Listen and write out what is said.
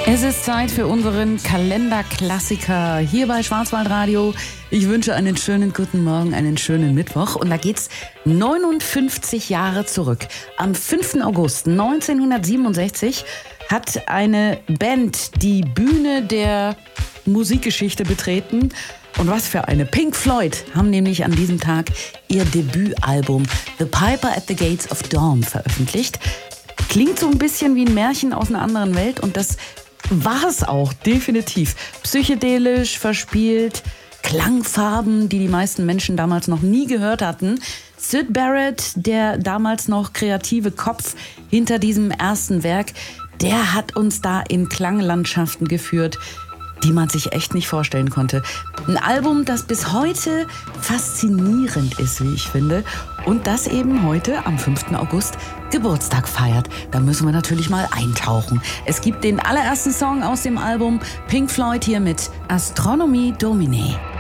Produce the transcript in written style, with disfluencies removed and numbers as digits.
Es ist Zeit für unseren Kalenderklassiker hier bei Schwarzwaldradio. Ich wünsche einen schönen guten Morgen, einen schönen Mittwoch. Und da geht's 59 Jahre zurück. Am 5. August 1967 hat eine Band die Bühne der Musikgeschichte betreten. Und was für eine. Pink Floyd haben nämlich an diesem Tag ihr Debütalbum The Piper at the Gates of Dawn veröffentlicht. Klingt so ein bisschen wie ein Märchen aus einer anderen Welt und das war es auch, definitiv. Psychedelisch, verspielt, Klangfarben, die die meisten Menschen damals noch nie gehört hatten. Syd Barrett, der damals noch kreative Kopf hinter diesem ersten Werk, der hat uns da in Klanglandschaften geführt, die man sich echt nicht vorstellen konnte. Ein Album, das bis heute faszinierend ist, wie ich finde. Und das eben heute, am 5. August, Geburtstag feiert. Da müssen wir natürlich mal eintauchen. Es gibt den allerersten Song aus dem Album, Pink Floyd hier mit Astronomie Domine.